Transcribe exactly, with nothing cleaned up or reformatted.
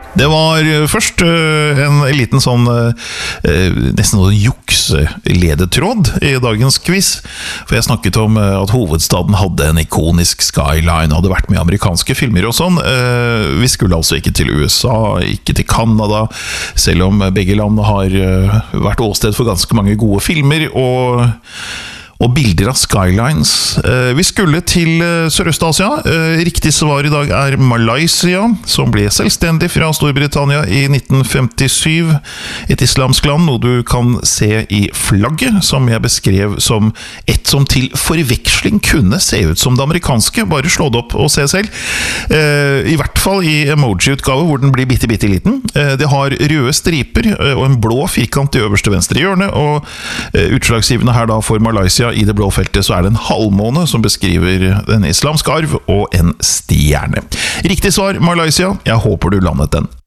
Det var først en liten sånn nesten sånn jukseledetråd i dagens quiz, for jeg snakket om at hovedstaden hadde en ikonisk skyline, hadde vært med amerikanske filmer og sånn. Vi skulle altså ikke til U S A, ikke til Canada, selv om begge land har vært åsted for ganske mange gode filmer og og bilder av skylines. Vi skulle til Sørøst-Asia. Riktig svar i dag er Malaysia, som ble selvstendig fra Storbritannia i nitten femtisju. Et islamsk land, noe du kan se i flagget, som jeg beskrev som et som til forveksling kunne se ut som det amerikanske. Bare slå det opp og se selv. I hvert fall i emoji-utgave, hvor den blir bitte, bitte liten. Det har røde striper og en blå firkant i øverste venstre hjørne, og utslagsgivende her da for Malaysia i det blå feltet så er det en halvmåne som beskriver den islamske arv og en stjerne. Riktig svar, Malaysia. Jeg håper du landet den.